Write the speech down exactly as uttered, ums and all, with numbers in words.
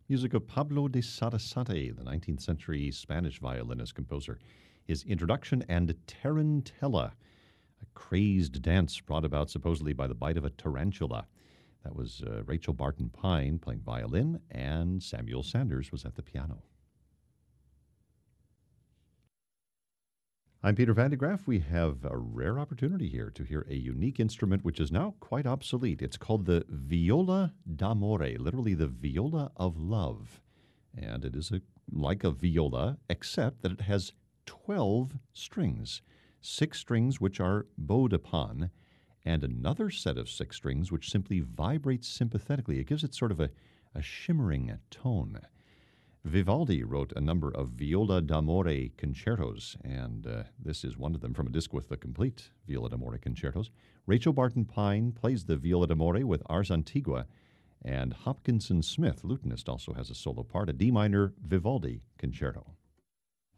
Music of Pablo de Sarasate, the nineteenth century Spanish violinist composer. His introduction and Tarantella, a crazed dance brought about supposedly by the bite of a tarantula. That was uh, Rachel Barton Pine playing violin, and Samuel Sanders was at the piano. I'm Peter Van de Graaff. We have a rare opportunity here to hear a unique instrument which is now quite obsolete. It's called the viola d'amore, literally the viola of love. And it is a, like a viola, except that it has twelve strings, six strings which are bowed upon, and another set of six strings which simply vibrates sympathetically. It gives it sort of a, a shimmering tone. Vivaldi wrote a number of viola d'amore concertos, and uh, this is one of them from a disc with the complete viola d'amore concertos. Rachel Barton Pine plays the viola d'amore with Ars Antigua, and Hopkinson Smith, lutenist, also has a solo part, a D minor Vivaldi concerto.